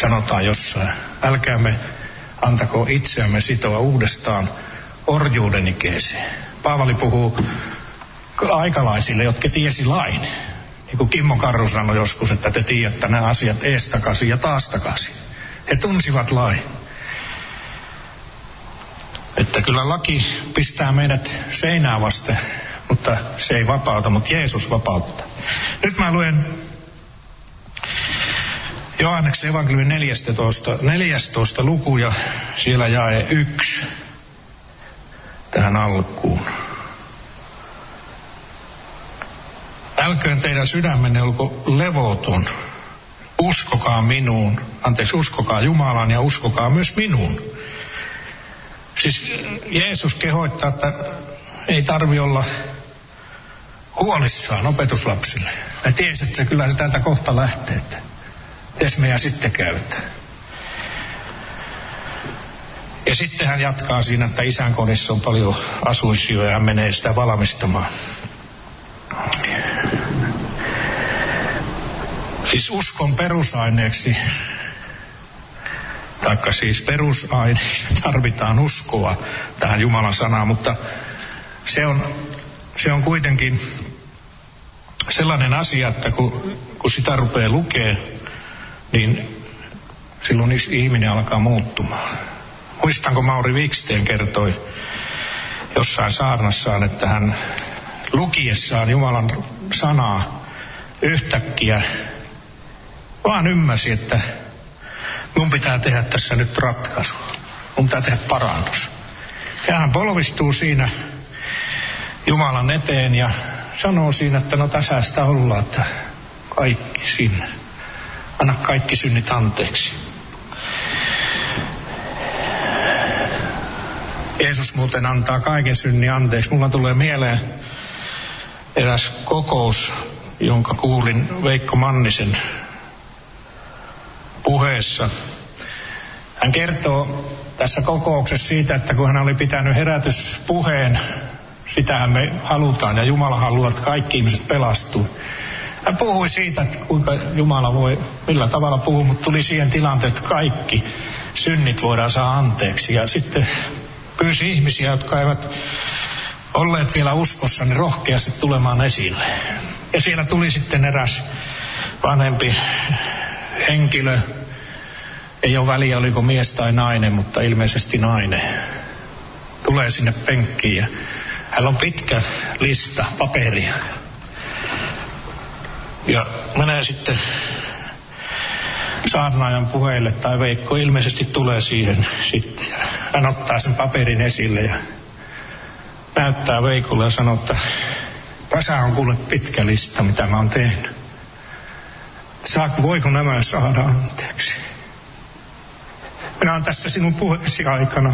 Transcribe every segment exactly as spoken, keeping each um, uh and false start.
sanotaan jossain. Älkäämme antako itseämme sitoa uudestaan orjuuden ikeeseen. Paavali puhuu aikalaisille, jotka tiesi lain. Niin kuin Kimmo Karru sanoi joskus, että te tiedätte nämä asiat ees takaisin ja taas takaisin. He tunsivat lain. Että kyllä laki pistää meidät seinää vasten, mutta se ei vapauta, mutta Jeesus vapauttaa. Nyt mä luen Johanneksen evankeliumin neljästoista, neljästoista luku ja siellä jae yksi tähän alkuun. Älköön teidän sydämenne olko levoton. Uskokaa minuun, anteeksi, uskokaa Jumalaan ja uskokaa myös minuun. Siis Jeesus kehoittaa, että ei tarvi olla huolissaan opetuslapsille. Ne tiesi, että se kyllä se täältä kohta lähtee, että tes meidän sitten käytä. Ja sitten hän jatkaa siinä, että isän kodissa on paljon asuinsijoja ja hän menee sitä valmistamaan. Siis uskon perusaineeksi, taikka siis perusaineeksi tarvitaan uskoa tähän Jumalan sanaan, mutta se on, se on kuitenkin sellainen asia, että kun, kun sitä rupeaa lukea, niin silloin ihminen alkaa muuttumaan. Muistanko Mauri Viksteen kertoi jossain saarnassaan, että hän lukiessaan Jumalan sanaa yhtäkkiä vaan ymmärsi, että mun pitää tehdä tässä nyt ratkaisu. Mun pitää tehdä parannus. Ja hän polvistuu siinä Jumalan eteen ja sanoo siinä, että no tässä sitä ollaan, että kaikki sinne. Anna kaikki synnit anteeksi. Jeesus muuten antaa kaiken synnin anteeksi. Mulla tulee mieleen eräs kokous, jonka kuulin Veikko Mannisen puheessa. Hän kertoo tässä kokouksessa siitä, että kun hän oli pitänyt herätyspuheen, sitähän me halutaan ja Jumala haluaa, että kaikki ihmiset pelastuu. Hän puhui siitä, että kuinka Jumala voi, millä tavalla puhua, mutta tuli siihen tilanteeseen, että kaikki synnit voidaan saada anteeksi. Ja sitten pyysi ihmisiä, jotka eivät olleet vielä uskossa, niin rohkeasti tulemaan esille. Ja siellä tuli sitten eräs vanhempi henkilö, ei ole väliä oliko mies tai nainen, mutta ilmeisesti nainen. Tulee sinne penkkiin ja hänellä on pitkä lista paperia. Ja menee sitten saarnaajan puheille tai Veikko ilmeisesti tulee siihen sitten. Ja hän ottaa sen paperin esille ja näyttää Veikolle ja sanoo, että tässä on kuule pitkä lista, mitä mä oon tehnyt. Saako, voiko nämä saada anteeksi? Minä olen tässä sinun puheesi aikana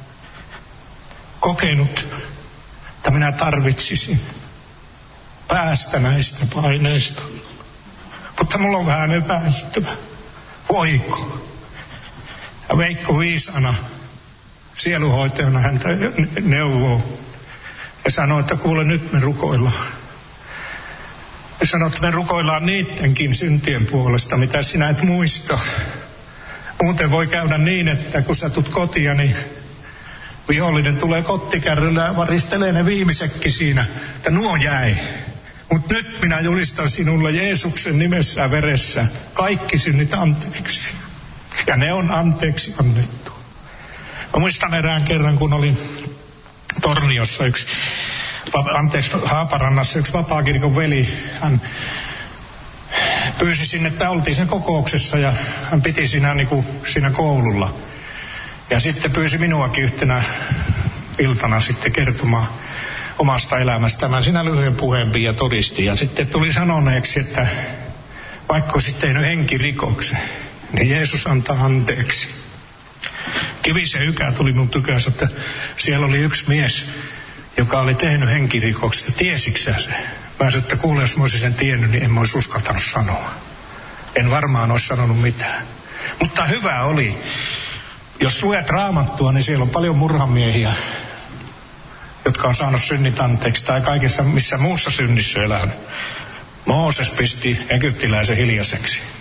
kokenut, että minä tarvitsisin päästä näistä paineista. Mutta mulla on vähän epäilyttävä. Voiko? Ja Veikko viisana sieluhoitajana häntä neuvoo. Ja sanoo, että kuule nyt me rukoillaan. Ja sanoo, että me rukoillaan niidenkin syntien puolesta, mitä sinä et muista. Muuten voi käydä niin, että kun sä tulet kotia, niin vihollinen tulee kottikärryllä ja varistelee ne viimeisetkin siinä, että nuo jäi. Mutta nyt minä julistan sinulle Jeesuksen nimessä ja veressä kaikki synnit anteeksi. Ja ne on anteeksi annettu. Mä muistan erään kerran, kun olin Torniossa yksi, anteeksi Haaparannassa yksi vapaakirkon veli. Hän pyysi sinne, että oltiin sen kokouksessa ja hän piti siinä, niin kuin, siinä koululla. Ja sitten pyysi minuakin yhtenä iltana sitten kertomaan omasta elämästä. Mä siinä lyhyen puheen ja todisti. Ja sitten tuli sanoneeksi, että vaikka olisi tehnyt henkirikoksen, niin Jeesus antaa anteeksi. Kivisen Ykä tuli mun tykönsä, että siellä oli yksi mies, joka oli tehnyt henkirikoksen. Tiesiksä se? Mä sanoin, että kuule, jos mä olisin sen tiennyt, niin en mä olisi uskaltanut sanoa. En varmaan olisi sanonut mitään. Mutta hyvä oli. Jos luet Raamattua, niin siellä on paljon murhamiehiä, jotka on saanut synnit anteeksi tai kaikessa missä muussa synnissä elänyt. Mooses pisti egyptiläisen hiljaiseksi.